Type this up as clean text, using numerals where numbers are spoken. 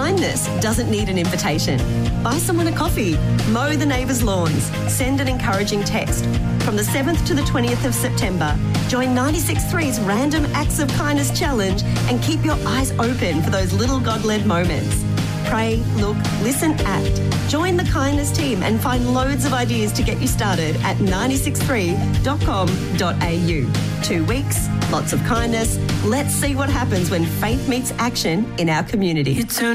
Kindness doesn't need an invitation. Buy someone a coffee, mow the neighbours' lawns, send an encouraging text. From the 7th to the 20th of September, join 96.3's Random Acts of Kindness Challenge and keep your eyes open for those little God-led moments. Pray, look, listen, act. Join the kindness team and find loads of ideas to get you started at 963.com.au. 2 weeks, lots of kindness. Let's see what happens when faith meets action in our community.